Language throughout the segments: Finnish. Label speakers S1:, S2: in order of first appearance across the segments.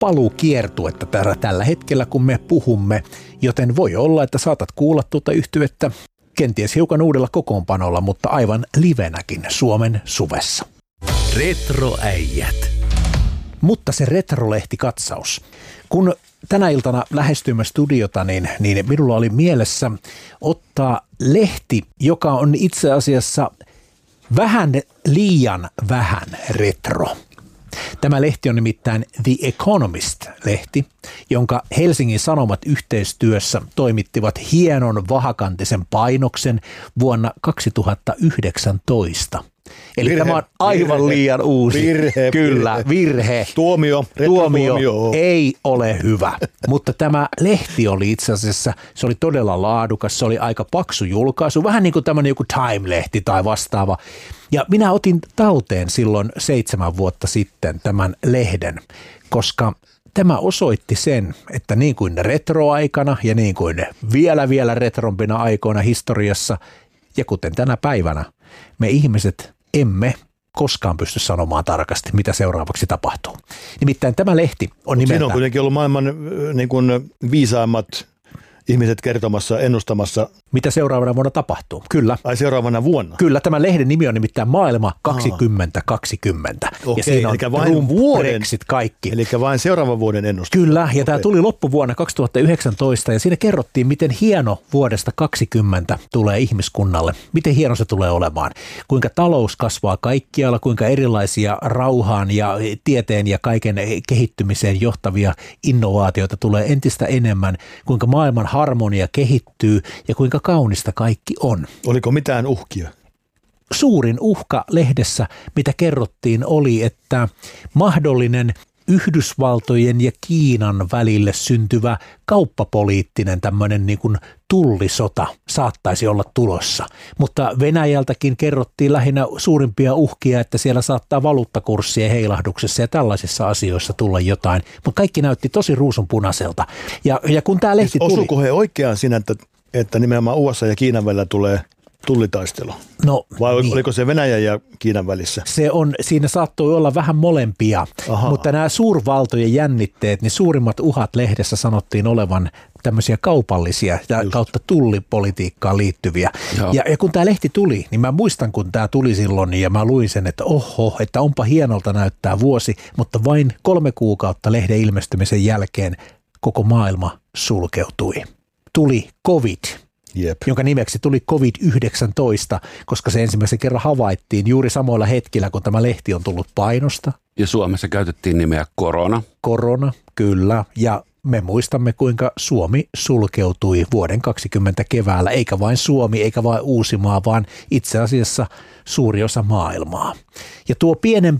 S1: paluukiertuetta tällä hetkellä, kun me puhumme, joten voi olla, että saatat kuulla tuota yhtyettä kenties hiukan uudella kokoonpanolla, mutta aivan livenäkin Suomen suvessa.
S2: Retroäijät.
S1: Mutta se retrolehtikatsaus. Kun tänä iltana lähestyimme studiota, niin minulla oli mielessä ottaa lehti, joka on itse asiassa vähän liian vähän retro. Tämä lehti on nimittäin The Economist-lehti, jonka Helsingin Sanomat yhteistyössä toimittivat hienon vahakantisen painoksen vuonna 2019. Eli virhe, tämä on aivan liian uusi. Virhe.
S3: Tuomio
S1: ei ole hyvä. Mutta tämä lehti oli itse asiassa, se oli todella laadukas, se oli aika paksu julkaisu, vähän niin kuin tämmöinen joku Time-lehti tai vastaava. Ja minä otin talteen silloin 7 vuotta sitten tämän lehden, koska tämä osoitti sen, että niin kuin retroaikana ja niin kuin vielä retrompina aikoina historiassa ja kuten tänä päivänä, me ihmiset emme koskaan pysty sanomaan tarkasti, mitä seuraavaksi tapahtuu. Nimittäin tämä lehti on nimeltään...
S3: Siinä on kuitenkin ollut maailman niin kuin viisaimmat ihmiset kertomassa, ennustamassa.
S1: Mitä seuraavana vuonna tapahtuu? Kyllä.
S3: Ai seuraavana vuonna?
S1: Kyllä, tämä lehden nimi on nimittäin Maailma 2020.
S3: Okei,
S1: ja siinä on Brexit kaikki.
S3: Eli vain seuraavan vuoden ennustus.
S1: Kyllä, ja tämä tuli loppuvuonna 2019 ja siinä kerrottiin, miten hieno vuodesta 2020 tulee ihmiskunnalle. Miten hieno se tulee olemaan. Kuinka talous kasvaa kaikkialla, kuinka erilaisia rauhaan ja tieteen ja kaiken kehittymiseen johtavia innovaatioita tulee entistä enemmän. Kuinka maailman harmonia kehittyy ja kuinka kaunista kaikki on.
S3: Oliko mitään uhkia?
S1: Suurin uhka lehdessä, mitä kerrottiin, oli, että mahdollinen Yhdysvaltojen ja Kiinan välille syntyvä kauppapoliittinen tämmöinen niin kuin tullisota saattaisi olla tulossa. Mutta Venäjältäkin kerrottiin lähinnä suurimpia uhkia, että siellä saattaa valuuttakurssien heilahduksessa ja tällaisissa asioissa tulla jotain. Mutta kaikki näytti tosi ruusunpunaiselta. Ja kun tämä lehti tuli...
S3: Osuuko he oikeaan siinä, että nimenomaan USA ja Kiinan välillä tulee tullitaistelu?
S1: No,
S3: vai niin. Oliko se Venäjän ja Kiinan välissä?
S1: Siinä saattoi olla vähän molempia, mutta nämä suurvaltojen jännitteet, niin suurimmat uhat lehdessä sanottiin olevan tämmöisiä kaupallisia kautta tullipolitiikkaan liittyviä. Ja kun tämä lehti tuli, niin mä muistan, kun tämä tuli silloin ja mä luin sen, että että onpa hienolta näyttää vuosi, mutta vain 3 kuukautta lehden ilmestymisen jälkeen koko maailma sulkeutui. Tuli COVID.
S3: Jep.
S1: Jonka nimeksi tuli COVID-19, koska se ensimmäisen kerran havaittiin juuri samoilla hetkillä, kun tämä lehti on tullut painosta.
S2: Ja Suomessa käytettiin nimeä korona.
S1: Korona, kyllä. Ja me muistamme, kuinka Suomi sulkeutui vuoden 2020 keväällä, eikä vain Suomi, eikä vain Uusimaa, vaan itse asiassa suuri osa maailmaa. Ja tuo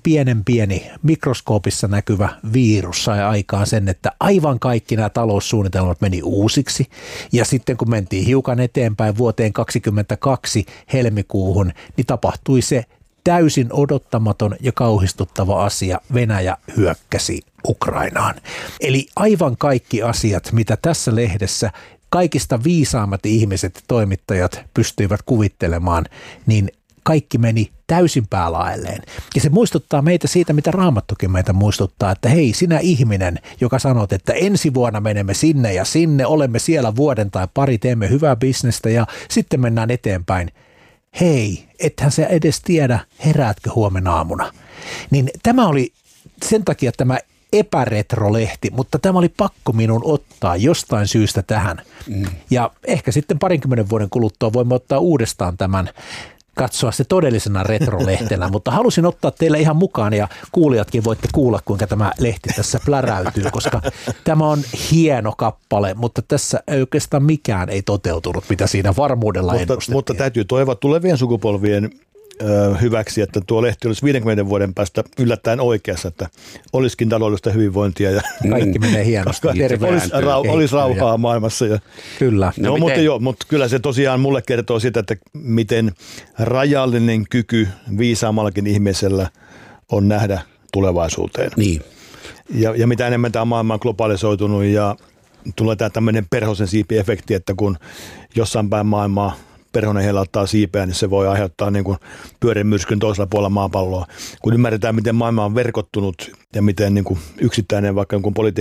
S1: pieni mikroskoopissa näkyvä virus sai aikaan sen, että aivan kaikki nämä taloussuunnitelmat meni uusiksi. Ja sitten kun mentiin hiukan eteenpäin vuoteen 2022 helmikuuhun, niin tapahtui se täysin odottamaton ja kauhistuttava asia. Venäjä hyökkäsi Ukrainaan. Eli aivan kaikki asiat, mitä tässä lehdessä kaikista viisaammat ihmiset, toimittajat pystyivät kuvittelemaan, niin kaikki meni täysin päälaelleen. Ja se muistuttaa meitä siitä, mitä Raamattukin meitä muistuttaa, että hei, sinä ihminen, joka sanot, että ensi vuonna menemme sinne ja sinne, olemme siellä vuoden tai pari, teemme hyvää bisnestä ja sitten mennään eteenpäin. Hei, ethän sä edes tiedä, heräätkö huomenna aamuna. Niin tämä oli sen takia tämä epäretrolehti, mutta tämä oli pakko minun ottaa jostain syystä tähän. Ja ehkä sitten 20 vuoden kuluttua voimme ottaa uudestaan tämän, katsoa se todellisena retrolehtenä, mutta halusin ottaa teille ihan mukaan ja kuulijatkin voitte kuulla, kuinka tämä lehti tässä pläräytyy, koska tämä on hieno kappale, mutta tässä ei oikeastaan mikään ei toteutunut, mitä siinä varmuudella ennustettiin.
S3: Mutta täytyy toivoa tulevien sukupolvien hyväksi, että tuo lehti olisi 50 vuoden päästä yllättäen oikeassa, että olisikin taloudellista hyvinvointia ja
S1: kaikki menee hienosti.
S3: Olisi rauhaa maailmassa. Ja,
S1: kyllä.
S3: Mutta kyllä se tosiaan mulle kertoo sitä, että miten rajallinen kyky viisaammallakin ihmisellä on nähdä tulevaisuuteen.
S2: Niin.
S3: Ja mitä enemmän tämä maailma on globalisoitunut ja tulee tämä tämmöinen perhosen siipi-efekti, että kun jossain päin maailmaa perhonen heilottaa siipeä, niin se voi aiheuttaa niin kuin pyörimyrskyn toisella puolella maapalloa. Kun ymmärretään, miten maailma on verkottunut ja miten niin kuin yksittäinen vaikka jonkun